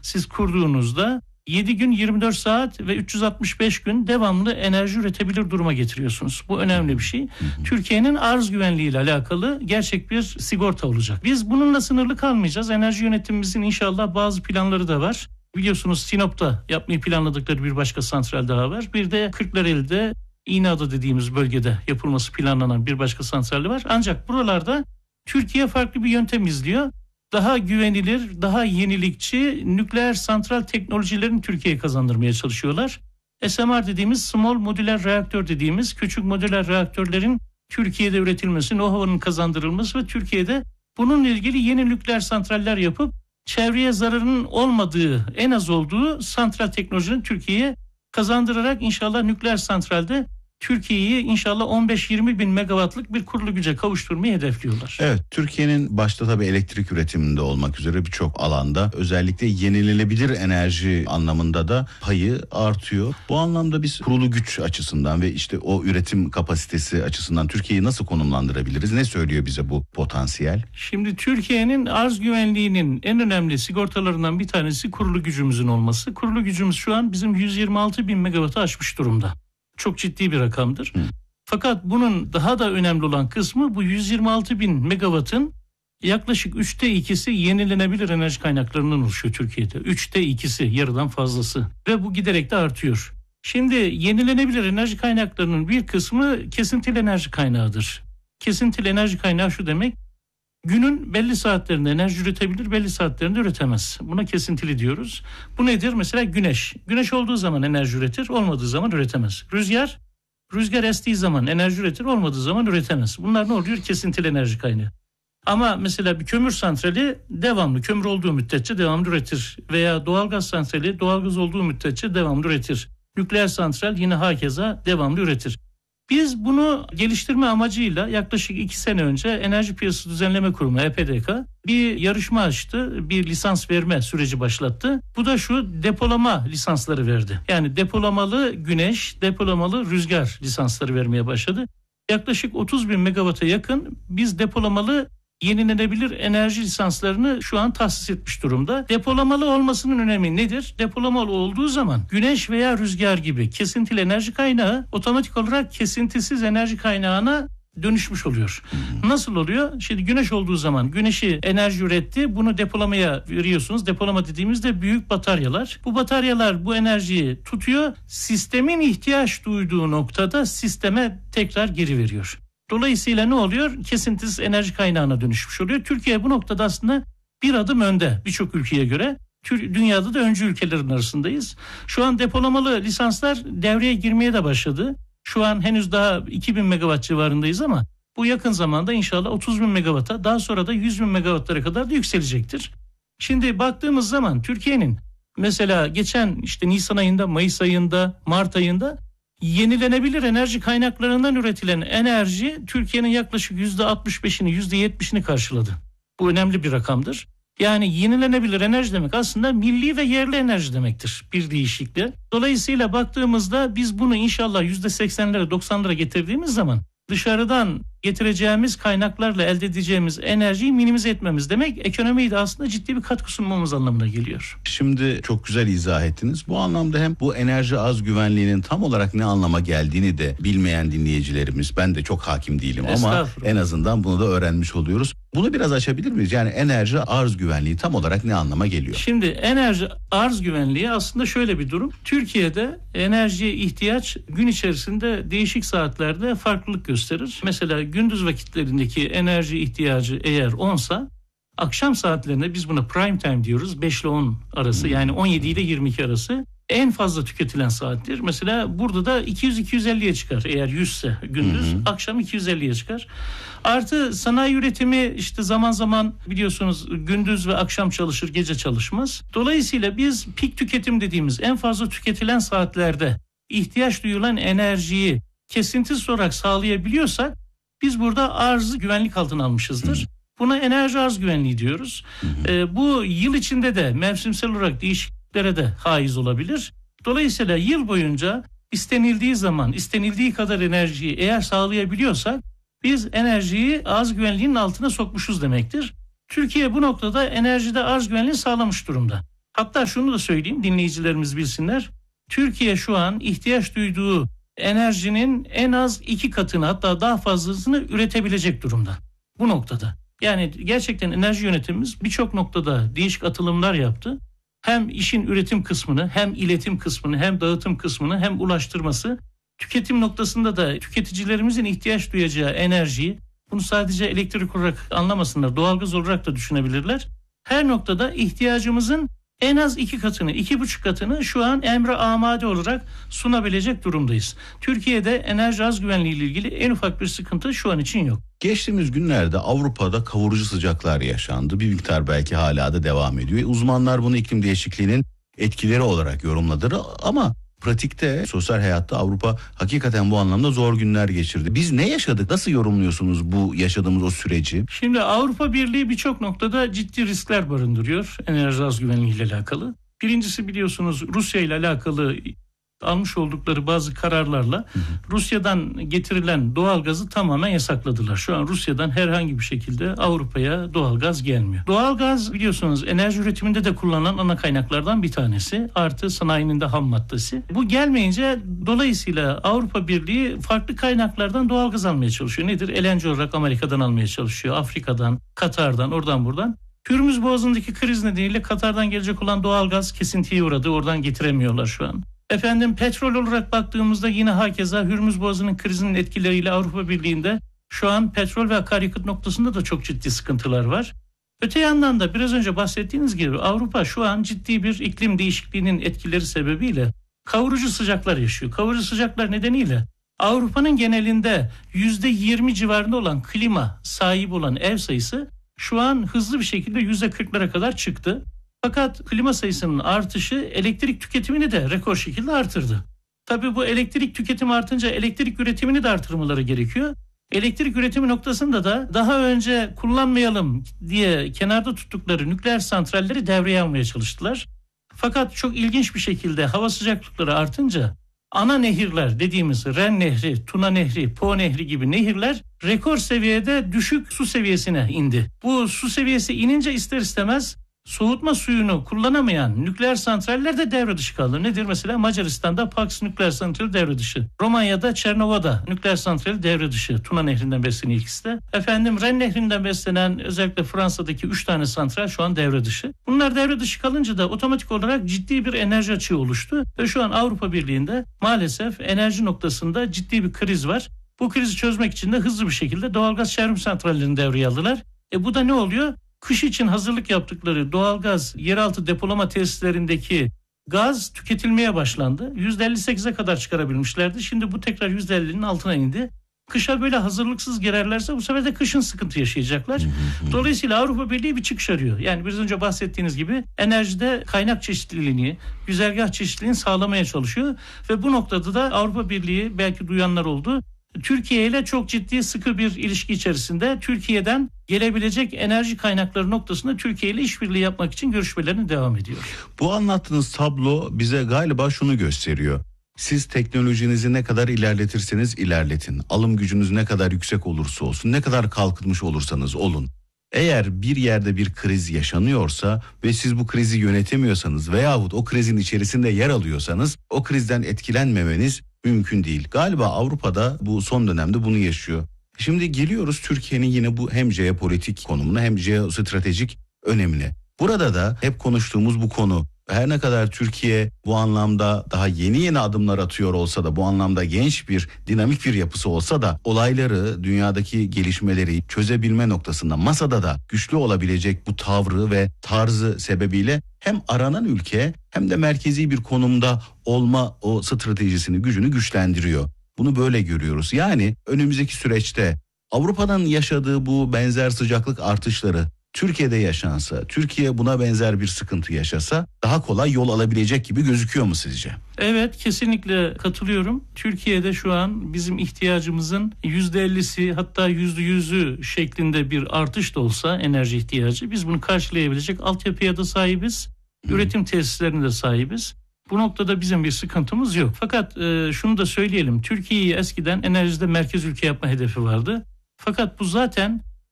siz kurduğunuzda 7 gün 24 saat ve 365 gün devamlı enerji üretebilir duruma getiriyorsunuz. Bu önemli bir şey. Türkiye'nin arz güvenliği ile alakalı gerçek bir sigorta olacak. Biz bununla sınırlı kalmayacağız. Enerji yönetimimizin inşallah bazı planları da var. Biliyorsunuz Sinop'ta yapmayı planladıkları bir başka santral daha var. Bir de Kırklareli'de İğneada dediğimiz bölgede yapılması planlanan bir başka santral var. Ancak buralarda Türkiye farklı bir yöntem izliyor. Daha güvenilir, daha yenilikçi nükleer santral teknolojilerini Türkiye'ye kazandırmaya çalışıyorlar. SMR dediğimiz Small Modular Reaktör dediğimiz küçük modüler reaktörlerin Türkiye'de üretilmesi, know-how'un kazandırılması ve Türkiye'de bununla ilgili yeni nükleer santraller yapıp çevreye zararının olmadığı, en az olduğu santral teknolojinin Türkiye'ye kazandırarak inşallah nükleer santralde Türkiye'yi inşallah 15-20 bin megawattlık bir kurulu güce kavuşturmayı hedefliyorlar. Evet, Türkiye'nin başta tabii elektrik üretiminde olmak üzere birçok alanda özellikle yenilenebilir enerji anlamında da payı artıyor. Bu anlamda biz kurulu güç açısından ve işte o üretim kapasitesi açısından Türkiye'yi nasıl konumlandırabiliriz? Ne söylüyor bize bu potansiyel? Şimdi Türkiye'nin arz güvenliğinin en önemli sigortalarından bir tanesi kurulu gücümüzün olması. Kurulu gücümüz şu an bizim 126 bin megawattı aşmış durumda. Çok ciddi bir rakamdır. Fakat bunun daha da önemli olan kısmı bu 126 bin megawattın yaklaşık 3'te 2'si yenilenebilir enerji kaynaklarından oluşuyor Türkiye'de. 3'te 2'si, yarıdan fazlası ve bu giderek de artıyor. Şimdi yenilenebilir enerji kaynaklarının bir kısmı kesintili enerji kaynağıdır. Kesintili enerji kaynağı şu demek, günün belli saatlerinde enerji üretebilir, belli saatlerinde üretemez. Buna kesintili diyoruz. Bu nedir? Mesela güneş. Güneş olduğu zaman enerji üretir, olmadığı zaman üretemez. Rüzgar estiği zaman enerji üretir, olmadığı zaman üretemez. Bunlar ne oluyor? Kesintili enerji kaynağı. Ama mesela bir kömür santrali devamlı, kömür olduğu müddetçe devamlı üretir. Veya doğalgaz santrali doğalgaz olduğu müddetçe devamlı üretir. Nükleer santral yine hakeza devamlı üretir. Biz bunu geliştirme amacıyla yaklaşık 2 sene önce Enerji Piyasası Düzenleme Kurumu EPDK bir yarışma açtı, bir lisans verme süreci başlattı. Bu da şu, depolama lisansları verdi. Yani depolamalı güneş, depolamalı rüzgar lisansları vermeye başladı. Yaklaşık 30 bin megawatt'a yakın biz depolamalı yenilenebilir enerji lisanslarını şu an tahsis etmiş durumda. Depolamalı olmasının önemi nedir? Depolamalı olduğu zaman güneş veya rüzgar gibi kesintili enerji kaynağı otomatik olarak kesintisiz enerji kaynağına dönüşmüş oluyor. Nasıl oluyor? Şimdi güneş olduğu zaman güneşi enerji üretti. Bunu depolamaya veriyorsunuz. Depolama dediğimizde büyük bataryalar. Bu bataryalar bu enerjiyi tutuyor. Sistemin ihtiyaç duyduğu noktada sisteme tekrar geri veriyor. Dolayısıyla ne oluyor? Kesintisiz enerji kaynağına dönüşmüş oluyor. Türkiye bu noktada aslında bir adım önde birçok ülkeye göre. Dünyada da öncü ülkelerin arasındayız. Şu an depolamalı lisanslar devreye girmeye de başladı. Şu an henüz daha 2000 megawatt civarındayız ama bu yakın zamanda inşallah 30 bin megawatta, daha sonra da 100 bin megawattlara kadar da yükselecektir. Şimdi baktığımız zaman Türkiye'nin mesela geçen işte Nisan ayında, Mayıs ayında, Mart ayında yenilenebilir enerji kaynaklarından üretilen enerji Türkiye'nin yaklaşık %65'ini, %70'ini karşıladı. Bu önemli bir rakamdır. Yani yenilenebilir enerji demek aslında milli ve yerli enerji demektir bir deyişlikle. Dolayısıyla baktığımızda biz bunu inşallah %80'lere, 90'lara getirdiğimiz zaman dışarıdan getireceğimiz kaynaklarla elde edeceğimiz enerjiyi minimize etmemiz demek, ekonomiye de aslında ciddi bir katkı sunmamız anlamına geliyor. Şimdi çok güzel izah ettiniz. Bu anlamda hem bu enerji arz güvenliğinin tam olarak ne anlama geldiğini de bilmeyen dinleyicilerimiz, ben de çok hakim değilim ama en azından bunu da öğrenmiş oluyoruz. Bunu biraz açabilir miyiz? Yani enerji arz güvenliği tam olarak ne anlama geliyor? Şimdi enerji arz güvenliği aslında şöyle bir durum. Türkiye'de enerjiye ihtiyaç gün içerisinde değişik saatlerde farklılık gösterir. Mesela gündüz vakitlerindeki enerji ihtiyacı eğer 10'sa, akşam saatlerinde biz buna prime time diyoruz. 5 ile 10 arası, yani 17 ile 22 arası en fazla tüketilen saattir. Mesela burada da 200-250'ye çıkar eğer 100'se gündüz, akşam 250'ye çıkar. Artı sanayi üretimi işte zaman zaman biliyorsunuz gündüz ve akşam çalışır, gece çalışmaz. Dolayısıyla biz pik tüketim dediğimiz en fazla tüketilen saatlerde ihtiyaç duyulan enerjiyi kesintisiz olarak sağlayabiliyorsak biz burada arzı güvenlik altına almışızdır. Buna enerji arz güvenliği diyoruz. Bu yıl içinde de mevsimsel olarak değişikliklere de haiz olabilir. Dolayısıyla yıl boyunca istenildiği zaman istenildiği kadar enerjiyi eğer sağlayabiliyorsak biz enerjiyi arz güvenliğinin altına sokmuşuz demektir. Türkiye bu noktada enerjide arz güvenliğini sağlamış durumda. Hatta şunu da söyleyeyim, dinleyicilerimiz bilsinler. Türkiye şu an ihtiyaç duyduğu enerjinin en az 2 katını, hatta daha fazlasını üretebilecek durumda. Bu noktada. Yani gerçekten enerji yönetimimiz birçok noktada değişik atılımlar yaptı. Hem işin üretim kısmını, hem iletim kısmını, hem dağıtım kısmını, hem ulaştırması, tüketim noktasında da tüketicilerimizin ihtiyaç duyacağı enerjiyi, bunu sadece elektrik olarak anlamasınlar, doğalgaz olarak da düşünebilirler. Her noktada ihtiyacımızın en az 2 katını, 2,5 katını şu an emre amade olarak sunabilecek durumdayız. Türkiye'de enerji arz güvenliği ile ilgili en ufak bir sıkıntı şu an için yok. Geçtiğimiz günlerde Avrupa'da kavurucu sıcaklar yaşandı. Bir miktar belki hala da devam ediyor. Uzmanlar bunu iklim değişikliğinin etkileri olarak yorumladı ama pratikte, sosyal hayatta Avrupa hakikaten bu anlamda zor günler geçirdi. Biz ne yaşadık? Nasıl yorumluyorsunuz bu yaşadığımız o süreci? Şimdi Avrupa Birliği birçok noktada ciddi riskler barındırıyor enerji arz güvenliği ile alakalı. Birincisi, biliyorsunuz, Rusya ile alakalı almış oldukları bazı kararlarla Rusya'dan getirilen doğalgazı tamamen yasakladılar. Şu an Rusya'dan herhangi bir şekilde Avrupa'ya doğalgaz gelmiyor. Doğalgaz, biliyorsunuz, enerji üretiminde de kullanılan ana kaynaklardan bir tanesi. Artı sanayinin de ham maddesi. Bu gelmeyince dolayısıyla Avrupa Birliği farklı kaynaklardan doğalgaz almaya çalışıyor. Nedir? LNG olarak Amerika'dan almaya çalışıyor. Afrika'dan, Katar'dan, oradan buradan. Hürmüz Boğazı'ndaki kriz nedeniyle Katar'dan gelecek olan doğalgaz kesintiye uğradı. Oradan getiremiyorlar şu an. Petrol olarak baktığımızda yine hakeza Hürmüz Boğazı'nın krizinin etkileriyle Avrupa Birliği'nde şu an petrol ve akaryakıt noktasında da çok ciddi sıkıntılar var. Öte yandan da biraz önce bahsettiğiniz gibi Avrupa şu an ciddi bir iklim değişikliğinin etkileri sebebiyle kavurucu sıcaklar yaşıyor. Kavurucu sıcaklar nedeniyle Avrupa'nın genelinde %20 civarında olan klima sahibi olan ev sayısı şu an hızlı bir şekilde %40'lara kadar çıktı. Fakat klima sayısının artışı elektrik tüketimini de rekor şekilde artırdı. Tabii bu elektrik tüketimi artınca elektrik üretimini de artırmaları gerekiyor. Elektrik üretimi noktasında da daha önce kullanmayalım diye kenarda tuttukları nükleer santralleri devreye almaya çalıştılar. Fakat çok ilginç bir şekilde hava sıcaklıkları artınca ana nehirler dediğimiz Ren Nehri, Tuna Nehri, Po Nehri gibi nehirler rekor seviyede düşük su seviyesine indi. Bu su seviyesi inince ister istemez soğutma suyunu kullanamayan nükleer santraller de devre dışı kaldı. Nedir mesela? Macaristan'da Paks nükleer santrali devre dışı. Romanya'da Çernova'da nükleer santrali devre dışı. Tuna Nehri'nden besleniyor ikisi de. Ren Nehri'nden beslenen özellikle Fransa'daki 3 tane santral şu an devre dışı. Bunlar devre dışı kalınca da otomatik olarak ciddi bir enerji açığı oluştu. Ve şu an Avrupa Birliği'nde maalesef enerji noktasında ciddi bir kriz var. Bu krizi çözmek için de hızlı bir şekilde doğalgaz çevrim santrallerini devreye aldılar. Bu da ne oluyor? Kış için hazırlık yaptıkları doğalgaz yeraltı depolama tesislerindeki gaz tüketilmeye başlandı. %58'e kadar çıkarabilmişlerdi. Şimdi bu tekrar %50'nin altına indi. Kışa böyle hazırlıksız girerlerse bu sefer de kışın sıkıntı yaşayacaklar. Dolayısıyla Avrupa Birliği bir çıkış arıyor. Yani biraz önce bahsettiğiniz gibi enerjide kaynak çeşitliliğini, güzergah çeşitliliğini sağlamaya çalışıyor. Ve bu noktada da Avrupa Birliği, belki duyanlar oldu, Türkiye ile çok ciddi sıkı bir ilişki içerisinde. Türkiye'den gelebilecek enerji kaynakları noktasında Türkiye ile işbirliği yapmak için görüşmelerine devam ediyor. Bu anlattığınız tablo bize galiba şunu gösteriyor. Siz teknolojinizi ne kadar ilerletirseniz ilerletin. Alım gücünüz ne kadar yüksek olursa olsun, ne kadar kalkınmış olursanız olun. Eğer bir yerde bir kriz yaşanıyorsa ve siz bu krizi yönetemiyorsanız veyahut o krizin içerisinde yer alıyorsanız o krizden etkilenmemeniz mümkün değil. Galiba Avrupa'da bu son dönemde bunu yaşıyor. Şimdi geliyoruz Türkiye'nin yine bu hem jeopolitik konumuna hem jeostratejik önemine. Burada da hep konuştuğumuz bu konu. Her ne kadar Türkiye bu anlamda daha yeni adımlar atıyor olsa da, bu anlamda genç bir, dinamik bir yapısı olsa da olayları, dünyadaki gelişmeleri çözebilme noktasında masada da güçlü olabilecek bu tavrı ve tarzı sebebiyle hem aranan ülke hem de merkezi bir konumda olma o stratejisini, gücünü güçlendiriyor. Bunu böyle görüyoruz. Yani önümüzdeki süreçte Avrupa'nın yaşadığı bu benzer sıcaklık artışları Türkiye'de yaşansa, Türkiye buna benzer bir sıkıntı yaşasa daha kolay yol alabilecek gibi gözüküyor mu sizce? Evet, kesinlikle katılıyorum. Türkiye'de şu an bizim ihtiyacımızın %50'si hatta %100'ü şeklinde bir artış da olsa enerji ihtiyacı, biz bunu karşılayabilecek altyapıya da sahibiz, üretim tesislerine de sahibiz. Bu noktada bizim bir sıkıntımız yok. Fakat şunu da söyleyelim, Türkiye'yi eskiden enerjide merkez ülke yapma hedefi vardı. Fakat bu zaten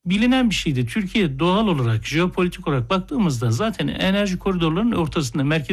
bilinen bir şeydi. Türkiye doğal olarak, jeopolitik olarak baktığımızda zaten enerji koridorlarının ortasında, merkez